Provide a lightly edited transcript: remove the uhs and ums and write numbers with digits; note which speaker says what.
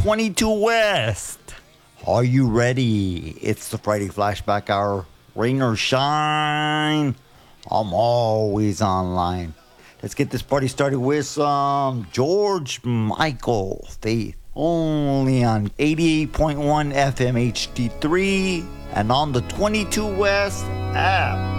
Speaker 1: 22 West. Are you ready? It's the Friday Flashback Hour. Rain or shine, I'm always online. Let's get this party started with some George Michael, Faith. Only on 88.1 FM HD3 and on the 22 West app.